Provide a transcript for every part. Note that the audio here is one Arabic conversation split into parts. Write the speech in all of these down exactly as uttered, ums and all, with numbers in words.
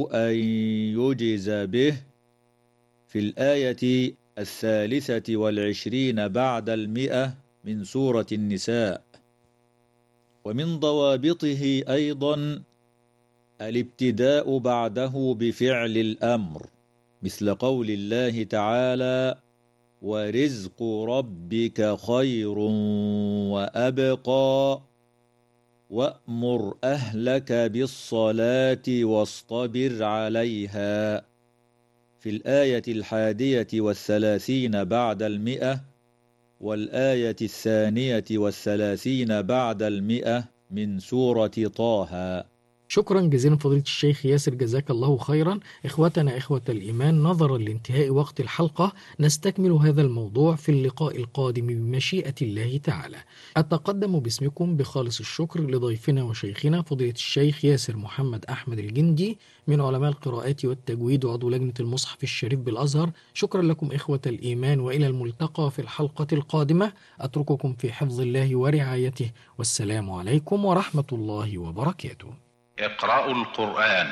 أن يجز به في الآية الثالثة والعشرين بعد المئة من سورة النساء. ومن ضوابطه أيضا الابتداء بعده بفعل الأمر، مثل قول الله تعالى: ورزق ربك خير وأبقى وأمر أهلك بالصلاة واصطبر عليها، في الآية الحادية والثلاثين بعد المئة والآية الثانية والثلاثين بعد المئة من سورة طه. شكرا جزيلا فضيلة الشيخ ياسر، جزاك الله خيرا. إخوتنا إخوة الإيمان، نظرا لانتهاء وقت الحلقة نستكمل هذا الموضوع في اللقاء القادم بمشيئة الله تعالى. أتقدم باسمكم بخالص الشكر لضيفنا وشيخنا فضيلة الشيخ ياسر محمد أحمد الجندي من علماء القراءات والتجويد وعضو لجنة المصحف الشريف بالأزهر. شكرا لكم إخوة الإيمان، وإلى الملتقى في الحلقة القادمة. أترككم في حفظ الله ورعايته، والسلام عليكم ورحمة الله وبركاته. اقرأوا القرآن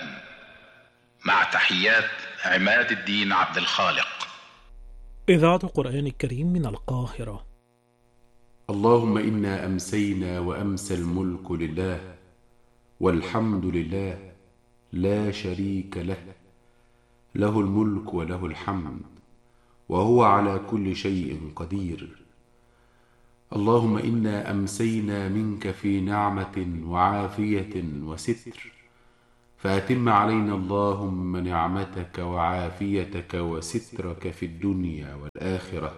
مع تحيات عماد الدين عبد الخالق. إذاعة القرآن الكريم من القاهرة. اللهم إنا أمسينا وأمسى الملك لله، والحمد لله لا شريك له، له الملك وله الحمد، وهو على كل شيء قدير. اللهم إنا أمسينا منك في نعمة وعافية وستر، فأتم علينا اللهم نعمتك وعافيتك وسترك في الدنيا والآخرة.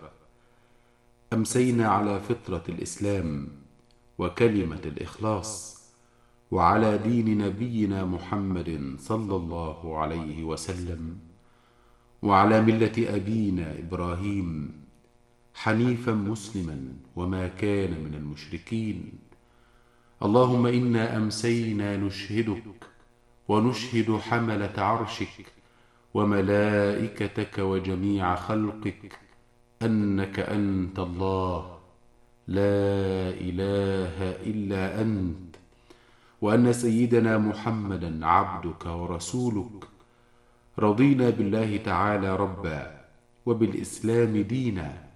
أمسينا على فطرة الإسلام وكلمة الإخلاص، وعلى دين نبينا محمد صلى الله عليه وسلم، وعلى ملة أبينا إبراهيم حنيفا مسلما وما كان من المشركين. اللهم إنا أمسينا نشهدك ونشهد حملة عرشك وملائكتك وجميع خلقك أنك أنت الله لا إله إلا أنت، وأن سيدنا محمدا عبدك ورسولك. رضينا بالله تعالى ربا، وبالإسلام دينا،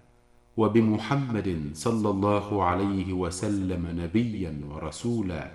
وبمحمد صلى الله عليه وسلم نبيا ورسولا.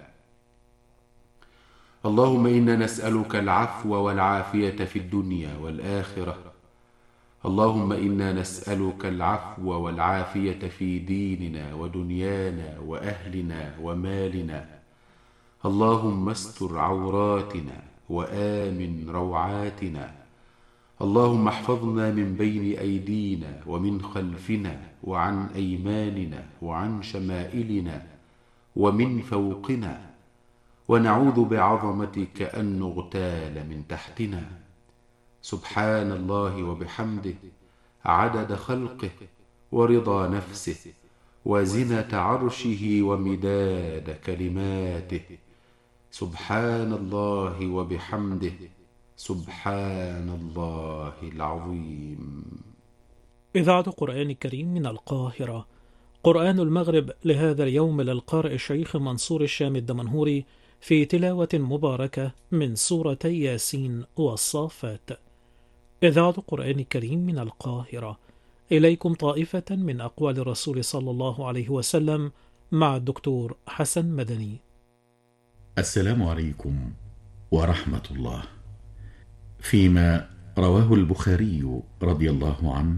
اللهم إنا نسألك العفو والعافية في الدنيا والآخرة. اللهم إنا نسألك العفو والعافية في ديننا ودنيانا وأهلنا ومالنا. اللهم استر عوراتنا وآمن روعاتنا. اللهم احفظنا من بين أيدينا ومن خلفنا وعن أيماننا وعن شمائلنا ومن فوقنا، ونعوذ بعظمتك أن نغتال من تحتنا. سبحان الله وبحمده عدد خلقه ورضا نفسه وزنة عرشه ومداد كلماته. سبحان الله وبحمده سبحان الله العظيم. إذاعة القرآن الكريم من القاهرة. قرآن المغرب لهذا اليوم للقارئ الشيخ منصور الشام الدمنهوري في تلاوة مباركة من سورتي ياسين والصافات. إذاعة القرآن الكريم من القاهرة. إليكم طائفة من أقوال الرسول صلى الله عليه وسلم مع الدكتور حسن مدني. السلام عليكم ورحمة الله. فيما رواه البخاري رضي الله عنه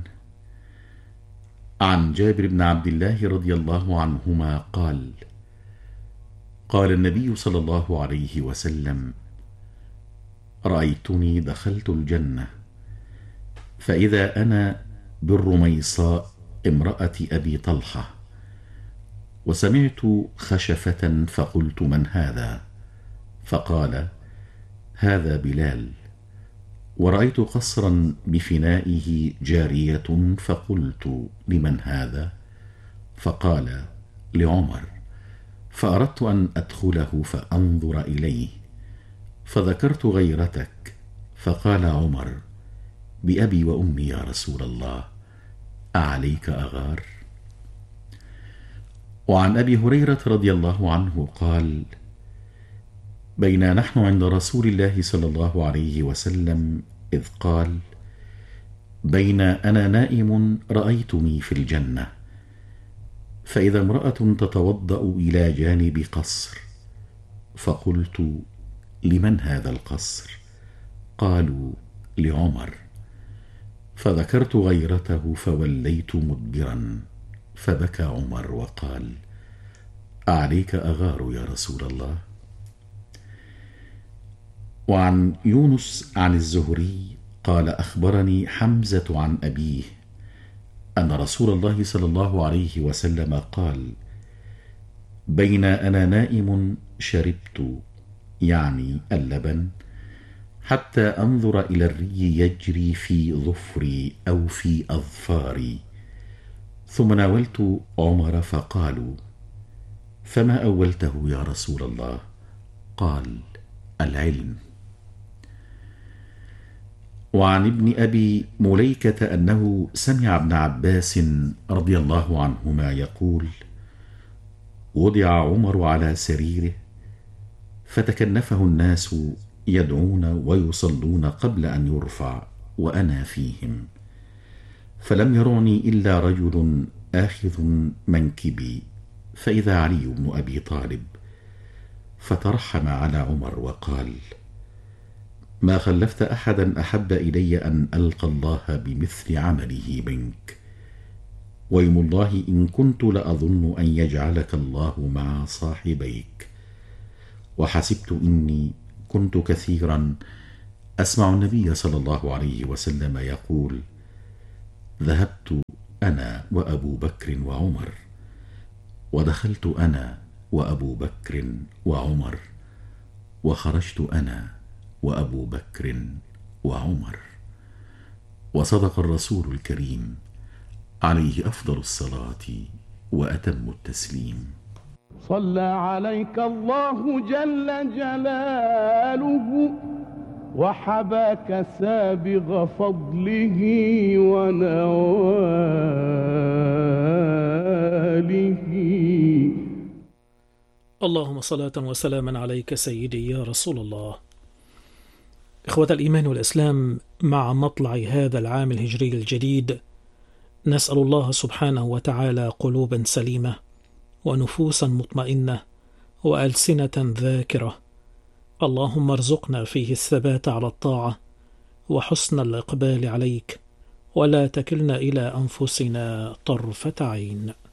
عن جابر بن عبد الله رضي الله عنهما قال: قال النبي صلى الله عليه وسلم: رأيتني دخلت الجنة فإذا أنا بالرميصاء امرأة أبي طلحة، وسمعت خشفة فقلت: من هذا؟ فقال: هذا بلال. ورأيت قصرا بفنائه جارية فقلت: لمن هذا؟ فقال: لعمر. فأردت أن أدخله فأنظر إليه، فذكرت غيرتك، فقال عمر: بأبي وأمي يا رسول الله، أعليك أغار؟ وعن أبي هريرة رضي الله عنه قال: بينا نحن عند رسول الله صلى الله عليه وسلم إذ قال: بين أنا نائم رأيتني في الجنة، فإذا امرأة تتوضأ إلى جانب قصر، فقلت: لمن هذا القصر؟ قالوا: لعمر. فذكرت غيرته فوليت مدبرا، فبكى عمر وقال: أعليك أغار يا رسول الله؟ وعن يونس عن الزهري قال: أخبرني حمزة عن أبيه أن رسول الله صلى الله عليه وسلم قال: بين أنا نائم شربت، يعني اللبن، حتى أنظر إلى الري يجري في ظفري أو في أظفاري، ثم ناولت عمر فقالوا: فما أولته يا رسول الله؟ قال: العلم. وعن ابن أبي مليكة أنه سمع ابن عباس رضي الله عنهما يقول: وضع عمر على سريره فتكنفه الناس يدعون ويصلون قبل أن يرفع وأنا فيهم، فلم يرعني إلا رجل آخذ منكبي، فإذا علي بن أبي طالب، فترحم على عمر وقال: ما خلفت أحدا أحب إلي أن ألقى الله بمثل عمله منك، ويم الله إن كنت لأظن أن يجعلك الله مع صاحبيك. وحسبت إني كنت كثيرا أسمع النبي صلى الله عليه وسلم يقول: ذهبت أنا وأبو بكر وعمر، ودخلت أنا وأبو بكر وعمر، وخرجت أنا وأبو بكر وعمر. وصدق الرسول الكريم عليه أفضل الصلاة وأتم التسليم. صلى عليك الله جل جلاله، وحباك سابغ فضله ونواله. اللهم صلاة وسلاما عليك سيدي يا رسول الله. إخوة الإيمان والإسلام، مع مطلع هذا العام الهجري الجديد نسأل الله سبحانه وتعالى قلوبا سليمة ونفوسا مطمئنة وألسنة ذاكرة. اللهم ارزقنا فيه الثبات على الطاعة وحسن الإقبال عليك، ولا تكلنا إلى أنفسنا طرفة عين.